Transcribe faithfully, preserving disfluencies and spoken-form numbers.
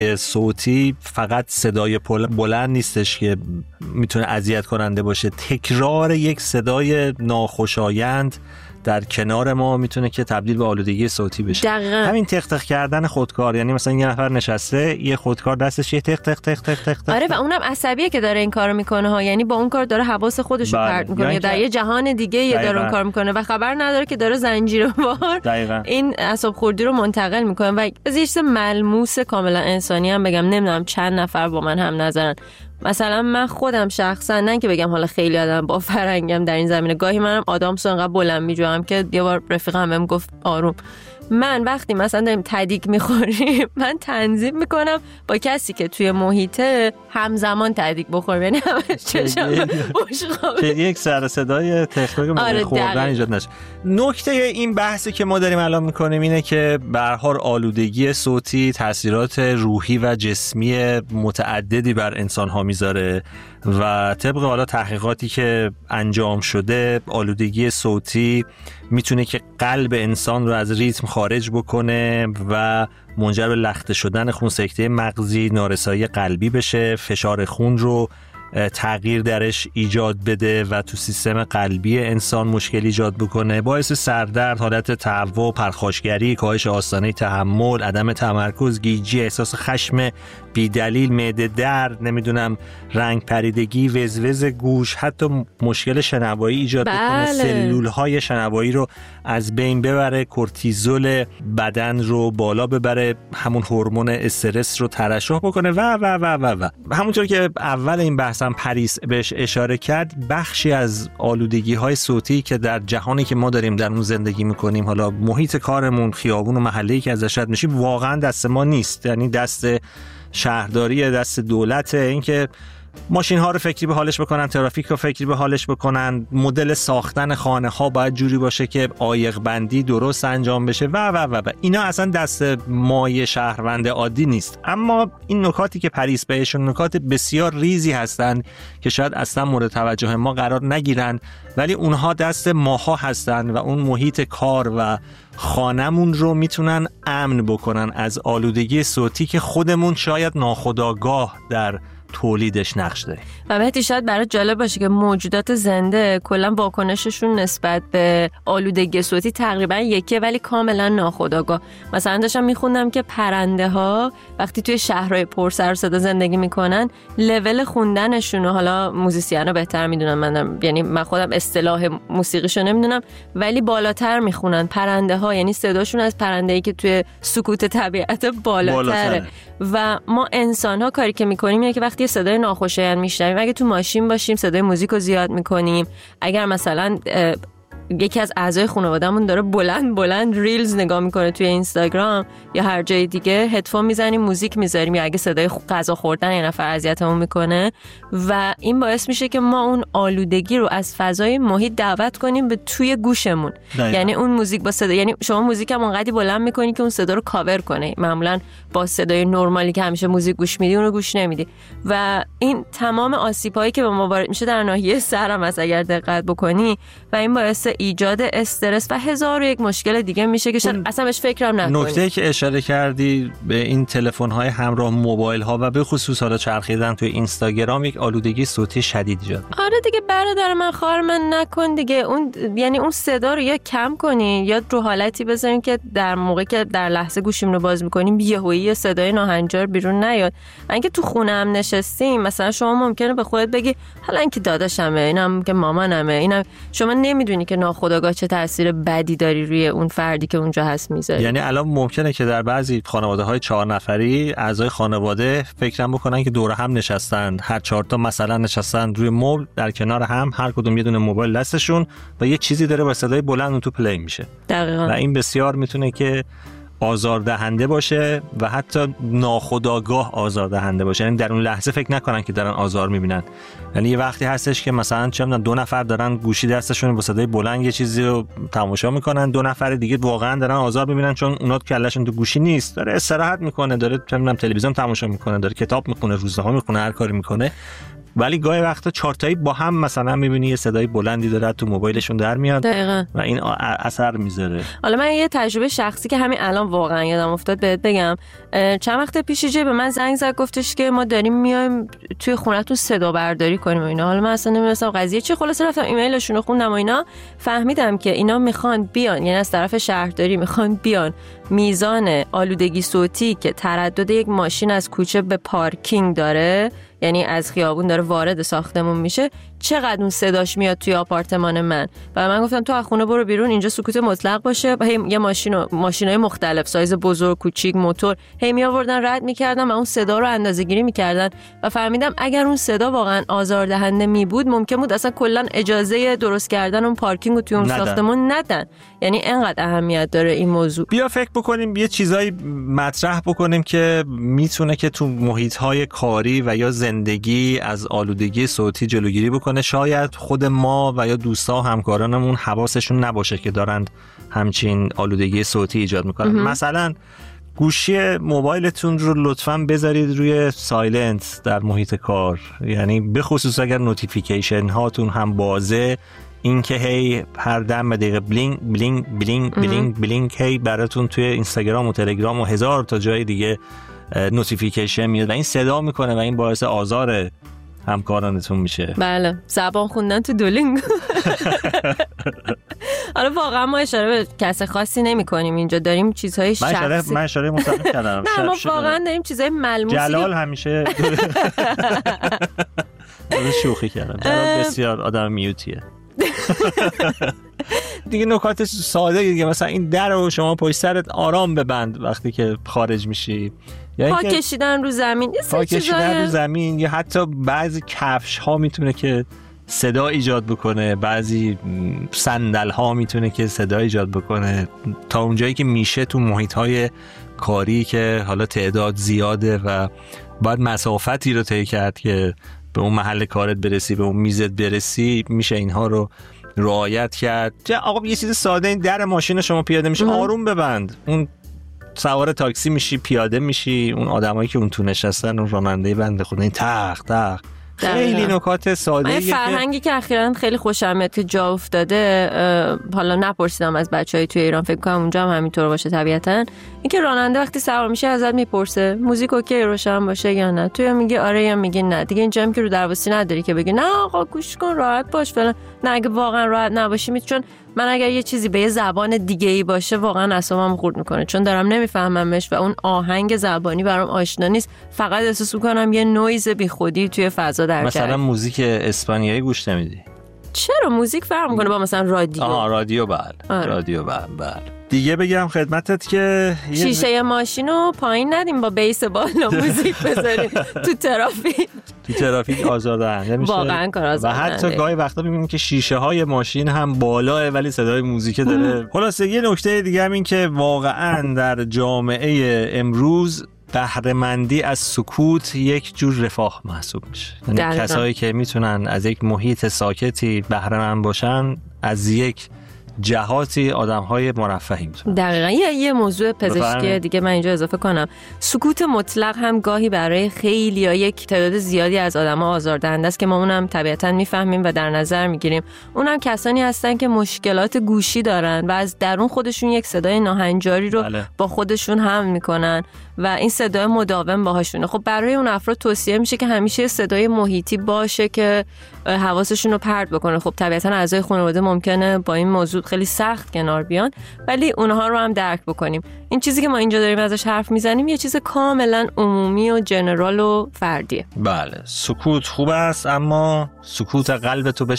صوتی فقط صدای بلند نیستش که میتونه اذیت کننده باشه. تکرار یک صدای ناخوشایند در کنار ما میتونه که تبدیل به آلودگی صوتی بشه. دقیقا. همین تق تق کردن خودکار، یعنی مثلا یه نفر نشسته یه خودکار دستش یه تق تق تق تق تق. آره و اونم عصبیه که داره این کارو میکنه ها، یعنی با اون کار داره حواس خودش رو پرت میکنه یا در یه جهان دیگه یه داره اون کار میکنه و خبر نداره که داره زنجیروار این اعصاب خوردی رو منتقل میکنه. و از یه چیز ملموس کاملا انسانی هم بگم، نمیدونم چند نفر با من هم نظرن، مثلا من خودم شخصا، نه که بگم حالا خیلی آدم با فرنگم در این زمینه، گاهی منم آدامسو انقدر بلند میجوام که یه بار رفیقم بهم گفت آروم. من وقتی مثلا داریم تدیک میخوریم من تنظیم میکنم با کسی که توی محیطه همزمان تدیک بخوریم، یعنی همش چشم که یک سر صدای تخنیک موقع خوردن ایجاد نشه. نکته این بحثی که ما داریم الان میکنیم اینه که به هر حال آلودگی صوتی تاثیرات روحی و جسمی متعددی بر انسان‌ها میذاره و طبق حالا تحقیقاتی که انجام شده آلودگی صوتی میتونه که قلب انسان رو از ریتم خارج بکنه و منجر به لخته شدن خون، سکته مغزی، نارسایی قلبی بشه، فشار خون رو تغییر درش ایجاد بده و تو سیستم قلبی انسان مشکل ایجاد بکنه، باعث سردرد، حالت تهوع، پرخاشگری، کاهش آستانه تحمل، عدم تمرکز، گیجی، احساس خشم بی دلیل، معده درد، نمیدونم رنگ پریدگی، وزوز گوش، حتی مشکل شنوایی ایجاد بله. بکنه، سلول های شنوایی رو از بین ببره، کورتیزول بدن رو بالا ببره، همون هورمون استرس رو ترشح بکنه و و و و و همونطور که اول این بحثم پریس بهش اشاره کرد، بخشی از آلودگی های صوتی که در جهانی که ما داریم در اون زندگی میکنیم، حالا محیط کارمون، خیابون و محله‌ای که ازش رد میشیم، واقعا دست ما نیست، یعنی دست شهرداری، دست دولته. اینکه ماشین ها رو فکری به حالش بکنن، ترافیک رو فکری به حالش بکنن، مدل ساختن خانه ها باید جوری باشه که عایق بندی درست انجام بشه و و و و اینا اصلا دست مای شهروند عادی نیست. اما این نکاتی که پریس بهشون نکات بسیار ریزی هستن که شاید اصلا مورد توجه ما قرار نگیرن، ولی اونها دست ماها هستن و اون محیط کار و خانمون رو میتونن امن بکنن از آلودگی صوتی که خودمون شاید ناخودآگاه در تولیدش نقش داره. و بهتی شاید برای جالب باشه که موجودات زنده کلا واکنششون نسبت به آلودگی صوتی تقریبا یکیه ولی کاملا ناخودآگاه. مثلا داشتم میخوندم که پرنده ها وقتی توی شهرهای پر سر و صدا زندگی میکنن، لول خوندنشون، حالا موزیسینا بهتر میدونن، من یعنی من خودم اصطلاح موسیقیشو نمیدونم، ولی بالاتر میخونن پرنده ها، یعنی صداشون از پرنده‌ای که توی سکوت طبیعت بالاتره. بالاتره. و ما انسان ها کاری که میکنیم اینه که وقتی صدای ناخوشایند میشنویم، اگه تو ماشین باشیم صدای موزیک رو زیاد میکنیم، اگر مثلا یکی از اعضای خانواده‌مون داره بلند بلند ریلز نگاه میکنه توی اینستاگرام یا هر جای دیگه، هدفون میزنیم، موزیک میذاریم، یا اگه صدای غذا خوردن یه نفر اذیتمون میکنه و این باعث میشه که ما اون آلودگی رو از فضای محیط دعوت کنیم به توی گوشمون. دایما. یعنی اون موزیک با صدا، یعنی شما موزیک هم اونقدی بلند میکنی که اون صدا رو کاور کنه، معمولا با صدای نرمالی که همیشه موزیک گوش میدی اون رو گوش نمیدی و این تمام آسیبایی که به ما وارد میشه در ناحیه سرم است اگر دقت بکنی، و این باعث ایجاد استرس و هزار و یک مشکل دیگه میشه که شاید اصلا بهش فکرم نکنید. نکته که اشاره کردی به این تلفن‌های همراه، موبایل ها و به خصوص حالا چرخیدن توی اینستاگرام، یک آلودگی صوتی شدید ایجاد. آره دیگه برادر من، خواهر من، نکن دیگه اون، یعنی اون صدا رو یا کم کنین یا رو حالتی بذارین که در موقع که در لحظه گوشیم رو باز می‌کنیم یهویی صدای ناهنجار بیرون نیاد. اینکه تو خونه هم نشستیم، مثلا شما ممکنه به خودت بگی حالا اینکه داداشمه، اینم که مامانمه، اینم شما نمیدونی که ناخودآگاه چه تاثیر بدی داری روی اون فردی که اونجا هست میذاری. یعنی الان ممکنه که در بعضی خانواده‌های چهار نفری اعضای خانواده فکرم بکنن که دور هم نشستن، هر چهار تا مثلا نشستن روی مبل در کنار هم، هر کدوم یه دونه موبایل دستشون و یه چیزی داره با صدای بلند اون تو پلی میشه. دقیقاً. و این بسیار میتونه که آزاردهنده باشه و حتی ناخودآگاه آزاردهنده باشه، یعنی در اون لحظه فکر نکنن که دارن آزار میبینن. یعنی یه وقتی هستش که مثلا چه میدونم دو نفر دارن گوشی دستشون با صدای بلند یه چیزی رو تماشا میکنن، دو نفر دیگه واقعا دارن آزار میبینن چون اونا کلهشون تو گوشی نیست، داره استراحت میکنه، داره چه میدونم تلویزیون تماشا میکنه، داره کتاب میخونه، روزنامه میخونه، هر کاری میکنه. ولی گاهی وقتا چارتایی با هم مثلا میبینی یه صدای بلندی داره تو موبایلشون در میاد دقیقاً. و این اثر میذاره. حالا من یه تجربه شخصی که همین الان واقعا یادم افتاد بهت بگم. چند وقت پیش جه به من زنگ زد گفتش که ما داریم میایم توی خونه‌تون صدا برداری کنیم و اینا. حالا من اصلا نمی‌دونستم قضیه چی. خلاص رفتم ایمیلشون رو خوندم و اینا، فهمیدم که اینا میخوان بیان، یعنی از طرف شهرداری میخوان بیان میزان آلودگی صوتی که تردد یک ماشین از کوچه به پارکینگ داره، یعنی از خیابون داره وارد ساختمون میشه، چقدر اون صداش میاد توی آپارتمان من. و من گفتم تو از خونه برو بیرون، اینجا سکوت مطلق باشه. و یه ماشین و ماشینای مختلف سایز بزرگ، کوچیک، موتور هی می آوردن رد میکردن و اون صدا رو اندازه‌گیری میکردن و فهمیدم اگر اون صدا واقعا آزاردهنده می بود ممکن بود اصلا کلا اجازه درست کردن اون پارکینگ رو توی اون ساختمون ندن. یعنی انقدر اهمیت داره این موضوع. بیا فکر بکنیم یه چیزایی مطرح بکنیم که میتونه که تو محیط‌های کاری و یا زندگی از آلودگی صوتی جلوگیری بکنه. شاید خود ما و یا دوستا و همکارانمون حواسشون نباشه که دارند همچین آلودگی صوتی ایجاد میکنن. مثلا گوشی موبایلتون رو لطفاً بذارید روی سایلنت در محیط کار، یعنی به خصوص اگر نوتیفیکیشن هاتون هم بازه، این که هی هر دم دقیقه بلینگ بلینگ بلینگ بلینگ بلینگ هی براتون توی اینستاگرام و تلگرام و هزار تا جای دیگه نوتیفیکیشن میاد و این صدا میکنه و این باعث آزار همکارانتون میشه. بله، زبان خوندن تو دولینگ. حالا واقعا ما اشاره به کس خاصی نمی کنیم اینجا، داریم چیزهای شخصی. من اشاره مستقیم کردم. نه ما واقعا داریم چیزهای ملموسی. جلال همیشه شوخی کردم. جلال بسیار آدم میوتیه. دیگه نکات ساده دیگه، مثلا این در رو شما پشت سرت آرام ببند وقتی که خارج میشی، یا پا کشیدن رو زمین، یه پا کشیدن رو زمین، یا حتی بعضی کفش ها میتونه که صدا ایجاد بکنه، بعضی صندل ها میتونه که صدا ایجاد بکنه. تا اونجایی که میشه تو محیط های کاری که حالا تعداد زیاده و باید مسافتی رو طی کرد که به اون محل کارت برسی، به اون میزت برسی، میشه اینها رو رعایت کرد. چه آقا یه چیز ساده، این در ماشین شما پیاده میشه آروم ببند، اون سوار تاکسی میشی، پیاده میشی، اون آدمایی که اون تو نشستن، اون راننده بنده خدا این تق تق، خیلی نکات ساده. این فرهنگی که اخیراً خیلی خوشم میاد که جا افتاده، حالا نپرسیدم از بچهای توی ایران، فکر کنم اونجا هم همینطور باشه طبیعتاً، اینکه راننده وقتی سوار میشه ازت میپرسه موزیک اوکی روشن باشه یا نه، تو یا میگی آره یا میگی نه. دیگه اینجا هم که رو درواسی نداری که بگی نه آقا گوش کن راحت باش فلان. نه اگه واقعا راحت نباشی می، چون من اگر یه چیزی به یه زبان دیگه ای باشه واقعا اعصابم خورد میکنه، چون دارم نمیفهممش و اون آهنگ زبانی برام آشنا نیست، فقط احساس میکنم یه نویز بیخودی توی فضا در مثلا جای. موزیک اسپانیایی گوش نمیدی؟ چرا موزیک فرق میکنه با مثلا رادیو؟ آها رادیو بله آره. رادیو بله بله. دیگه بگم خدمتت که شیشه ماشینو پایین ندیم با بیس بالا موزیک بذاریم تو ترافیک. تو ترافیک آزاردهنده میشه واقعا کار آزاردهنده. و حتی گاهی وقتا میبینیم که شیشه های ماشین هم بالاه ولی صدای موزیک داره. خلاصه یه نکته دیگه هم این که واقعا در جامعه امروز بهره‌مندی از سکوت یک جور رفاه محسوب میشه. یعنی کسایی که میتونن از یک محیط ساکتی بهره‌مند باشن، از یک جهاتی آدم‌های مرفهی میتونن. دقیقاً. یه یه موضوع پزشکی دیگه من اینجا اضافه کنم، سکوت مطلق هم گاهی برای خیلی یا یک تعداد زیادی از آدم‌ها آزاردهنده است که ما اونم طبیعتاً میفهمیم و در نظر میگیریم. اونم کسانی هستن که مشکلات گوشی دارن و از درون خودشون یک صدای ناهنجاری رو بله. با خودشون حمل میکنن و این صدای مداوم باهاشونه. خب برای اون افراد توصیه میشه که همیشه صدای محیطی باشه که حواسشون رو پرت بکنه. خب طبیعتاً اعضای خانواده ممکنه با این موضوع خیلی سخت کنار بیان، ولی اونها رو هم درک بکنیم. این چیزی که ما اینجا داریم ازش حرف میزنیم یه چیز کاملا عمومی و جنرال و فردیه. بله سکوت خوب است، اما سکوت قلب تو